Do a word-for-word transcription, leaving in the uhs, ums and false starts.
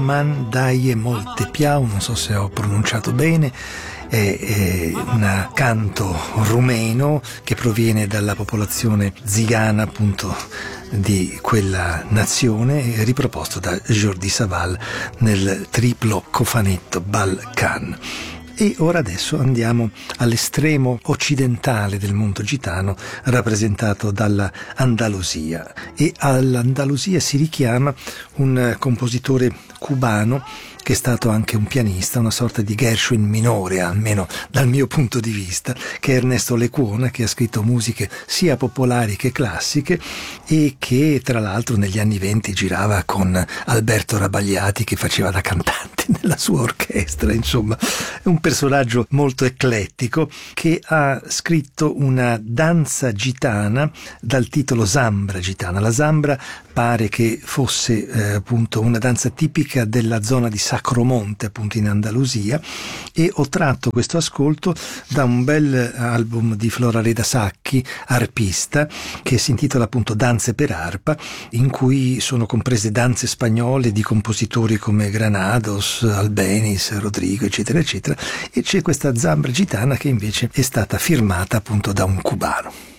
Man daje molte piau, non so se ho pronunciato bene, è, è un canto rumeno che proviene dalla popolazione zigana appunto di quella nazione, riproposto da Jordi Savall nel triplo cofanetto Balkan. E ora adesso andiamo all'estremo occidentale del mondo gitano, rappresentato dalla Andalusia, e all'Andalusia si richiama un compositore cubano che è stato anche un pianista, una sorta di Gershwin minore, almeno dal mio punto di vista, che è Ernesto Lecuona, che ha scritto musiche sia popolari che classiche e che tra l'altro negli anni venti girava con Alberto Rabagliati, che faceva da cantante nella sua orchestra. Insomma, è un personaggio molto eclettico che ha scritto una danza gitana dal titolo Zambra gitana. La Zambra pare che fosse eh, appunto una danza tipica della zona di Sacromonte, appunto in Andalusia, e ho tratto questo ascolto da un bel album di Florareda Sacchi, arpista, che si intitola appunto Danze per arpa, in cui sono comprese danze spagnole di compositori come Granados, Albéniz, Rodrigo, eccetera eccetera, e c'è questa Zambra gitana che invece è stata firmata appunto da un cubano.